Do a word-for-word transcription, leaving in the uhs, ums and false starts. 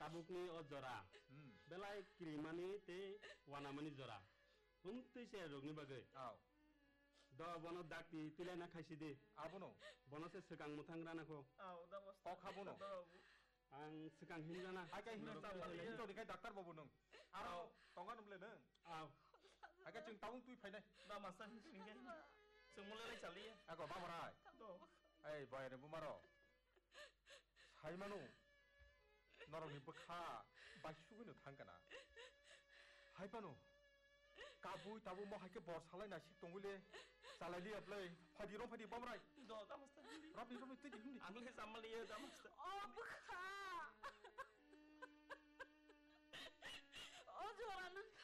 tabukni o jora belai kirimani te wanamani jora umti se rogni bagai aw do bono dakti tilena khaisi de abono bono se sekang mutang rana ko aw da basta ok habono ang sekang hinjana akai hinna ta hinto dikai doctor babu nung aro tonga numle nung aw akai jeng tabung tui phainai da masa singe semula lai chali ako babarai do ei boy re bumaro 사이마노 너랑 이쁘카 바슈구는 탄가나 하이파노 까부이 따부 뭐 할게 버살라이 나식 동굴에 살라리 앞라이 파디로 파디 범라이 do da basta 라비 좀 뜨지 힘니 angle samali da basta 어 부카 어 저라는